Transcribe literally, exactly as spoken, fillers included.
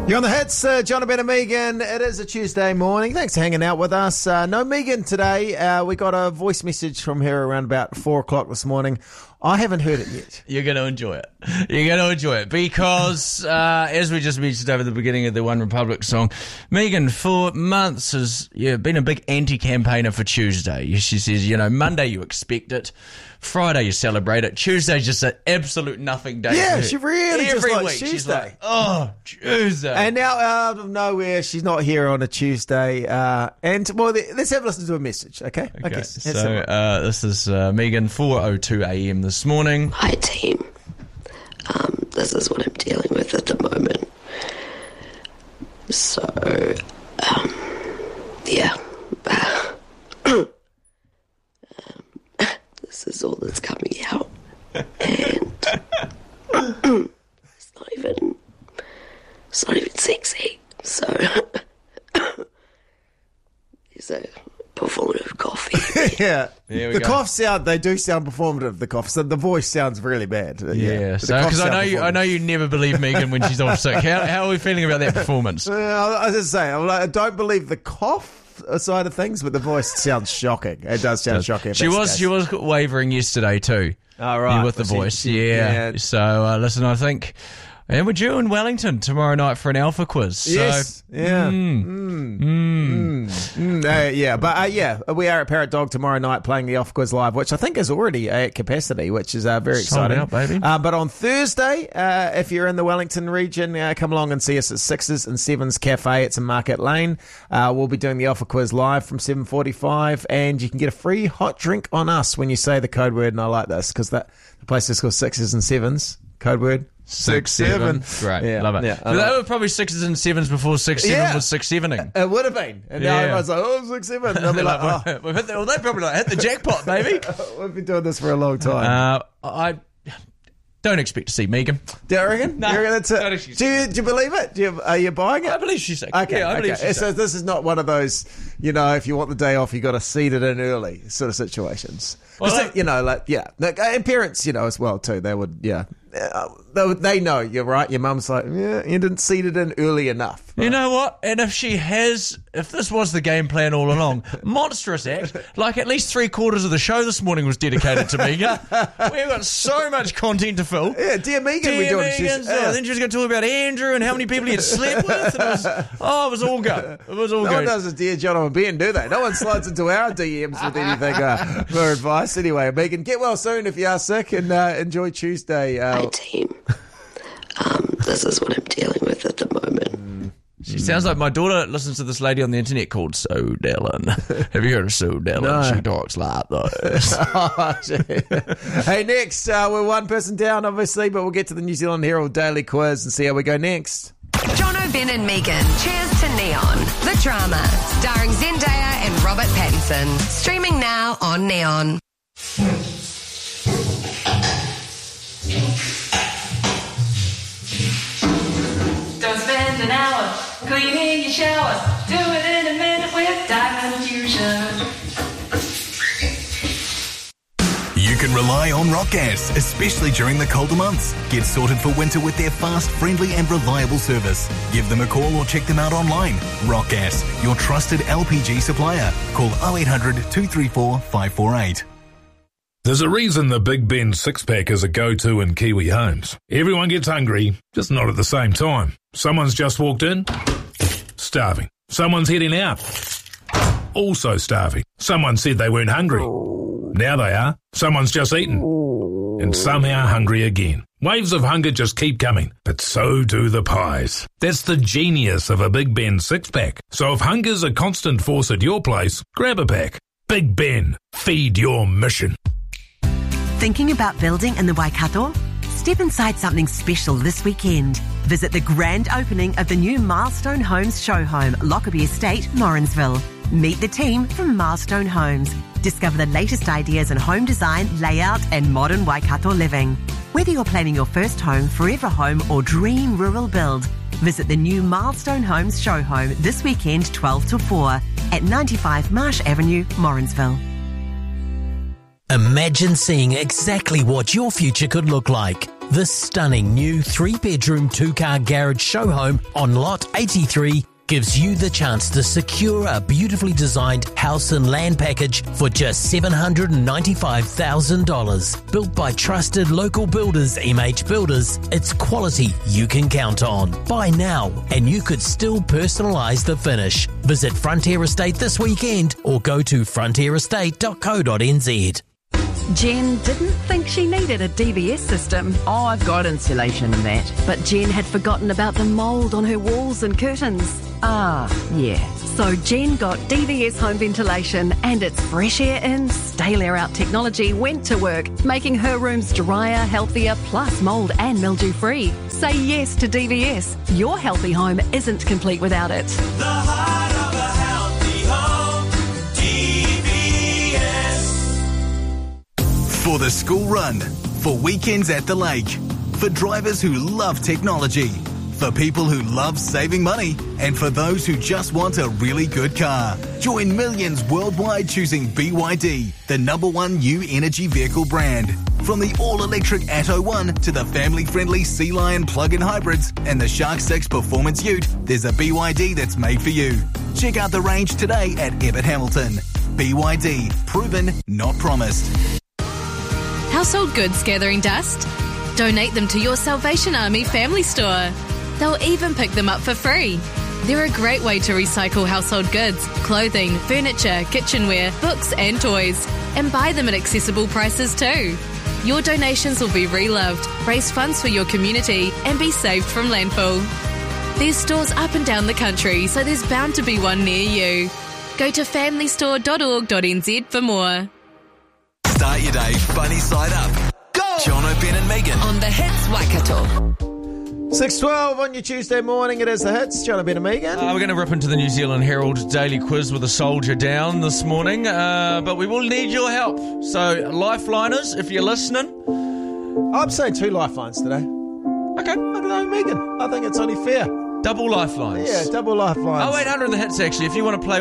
You're on the hits, uh, John Ben and Megan. It is a Tuesday morning. Thanks for hanging out with us. Uh, no Megan today. Uh, we got a voice message from her around about four o'clock this morning. I haven't heard it yet. You're going to enjoy it. You're going to enjoy it because, uh, as we just mentioned over the beginning of the One Republic song, Megan, for months, has yeah, been a big anti-campaigner for Tuesday. She says, you know, Monday you expect it, Friday you celebrate it, Tuesday's just an absolute nothing day. Yeah, she really just Every likes week Tuesday. she's like, oh, Tuesday. And now, out of nowhere, she's not here on a Tuesday. Uh, and, well, let's have a listen to a message, okay? Okay, okay so uh, this is uh, Megan, four oh two a.m. this morning. Hi, team. Um, this is what I'm dealing with at the moment. So, um, yeah. um, this is all that's coming out. And it's not even, it's not even sexy. So, there's a performative coffee. yeah. There we the go. coughs sound, they do sound performative, the coughs. So the voice sounds really bad. Uh, Yeah, yeah. so because I know you, I know you never believe Megan when she's off sick. How, how are we feeling about that performance? Uh, I was just saying, I'm like, I don't believe the cough side of things, but the voice sounds shocking. It does sound shocking. if She that's the was case. she was wavering yesterday too. Oh, right. Yeah, with the Well, she- voice, she- yeah. yeah. So uh, listen, I think, and we're due in Wellington tomorrow night for an alpha quiz. So, Yes, yeah. mm, Mm. mm. Mm, uh, yeah, but uh, yeah, we are at Parrot Dog tomorrow night playing the Off Quiz Live, which I think is already at capacity, which is uh, very Sold exciting. out, baby. Uh, but on Thursday, uh, if you're in the Wellington region, uh, come along and see us at Sixes and Sevens Cafe. It's in Market Lane. Uh, we'll be doing the Alpha Quiz Live from seven forty-five, and you can get a free hot drink on us when you say the code word. And I like this because that the place is called Sixes and Sevens. Code word. Six, seven. Great, Yeah, love it. yeah, I But they love were probably sixes and sevens before six seven Yeah. was six sevening. It would have been. And now Yeah. everyone's like, oh, six, seven. And they'll be like, oh, We've hit the, well, they probably like hit the jackpot, baby. we've been doing this for a long time. Uh, I don't expect to see Megan. Do you reckon? No, you reckon that's not it? if she's Do you, do you believe it? Do you, are you buying it? I believe she's sick. Okay, yeah, I believe okay. she's So sick. this is not one of those, you know, if you want the day off, you got to seed it in early sort of situations. 'Cause Well, they- like- you know, like yeah, like, and parents, you know, as well too. They would, yeah, Uh, they, would- they know you're right. Your mum's like, yeah, you didn't seed it in early enough. You know what? And if she has, if this was the game plan all along, monstrous act. Like at least three quarters of the show this morning was dedicated to Megan. We've got so much content to fill. Yeah, dear Megan, Dear we're doing. Megan, she's- so yeah. then she was going to talk about Andrew and how many people he had slept with. And it was, oh, it was all good. It was all No one good. does a Dear John and Ben, do they? No one slides into our D Ms with anything uh, for advice. Anyway, Megan, get well soon if you are sick, and uh, enjoy Tuesday. Uh, Hi, team. Um, this is what I'm dealing with at the moment. She sounds like my daughter listens to this lady on the internet called So Dellen. Have you heard of So Dellen? No. She talks like this. Oh, gee. Hey, next, uh, we're one person down, obviously, but we'll get to the New Zealand Herald Daily Quiz and see how we go next. John O'Ben and Megan. Cheers to Neon. The drama. Starring Zendaya and Robert Pattinson. Streaming now on Neon. Don't spend an hour cleaning your showers. Do it in a minute with Diamond Fusion. You can rely on Rock Gas, especially during the colder months. Get sorted for winter with their fast, friendly and reliable service. Give them a call or check them out online. Rock Gas, your trusted L P G supplier. Call oh eight hundred, two three four, five four eight. There's a reason the Big Ben six-pack is a go-to in Kiwi homes. Everyone gets hungry, just not at the same time. Someone's just walked in, starving. Someone's heading out, also starving. Someone said they weren't hungry. Now they are. Someone's just eaten, and somehow hungry again. Waves of hunger just keep coming, but so do the pies. That's the genius of a Big Ben six-pack. So if hunger's a constant force at your place, grab a pack. Big Ben, feed your mission. Thinking about building in the Waikato? Step inside something special this weekend. Visit the grand opening of the new Milestone Homes show home, Lockerbie Estate, Morrinsville. Meet the team from Milestone Homes. Discover the latest ideas in home design, layout and modern Waikato living. Whether you're planning your first home, forever home or dream rural build, visit the new Milestone Homes show home this weekend twelve to four at ninety-five Marsh Avenue, Morrinsville. Imagine seeing exactly what your future could look like. This stunning new three-bedroom, two-car garage show home on Lot eighty-three gives you the chance to secure a beautifully designed house and land package for just seven hundred ninety-five thousand dollars. Built by trusted local builders M H Builders, it's quality you can count on. Buy now and you could still personalise the finish. Visit Frontier Estate this weekend or go to frontier estate dot co dot n z. Jen didn't think she needed a D V S system. Oh, I've got insulation and that. But Jen had forgotten about the mould on her walls and curtains. Ah, yeah. So Jen got D V S home ventilation, and its fresh air in, stale air out technology went to work, making her rooms drier, healthier, plus mould and mildew free. Say yes to D V S. Your healthy home isn't complete without it. The heart of a healthy home, D V S. For the school run, for weekends at the lake, for drivers who love technology, for people who love saving money, and for those who just want a really good car. Join millions worldwide choosing B Y D, the number one new energy vehicle brand. From the all-electric Atto one to the family-friendly Sea Lion plug-in hybrids and the Shark six Performance Ute, there's a B Y D that's made for you. Check out the range today at Ebbett Hamilton. B Y D, proven, not promised. Household goods gathering dust? Donate them to your Salvation Army family store. They'll even pick them up for free. They're a great way to recycle household goods, clothing, furniture, kitchenware, books and toys, and buy them at accessible prices too. Your donations will be reloved, raise funds for your community, and be saved from landfill. There's stores up and down the country, so there's bound to be one near you. Go to family store dot org dot n z for more. Start your day funny side up. Go! Jono, Ben and Megan. On the Hits Waikato. six twelve on your Tuesday morning. It is the Hits. John and Megan. Uh, we're going to rip into the New Zealand Herald Daily Quiz with a soldier down this morning, uh, but we will need your help. So, lifeliners, if you're listening. I'm saying two lifelines today. Okay. I don't know, Megan. I think it's only fair. Double lifelines. Yeah, double lifelines. oh eight hundred the Hits, actually, if you want to play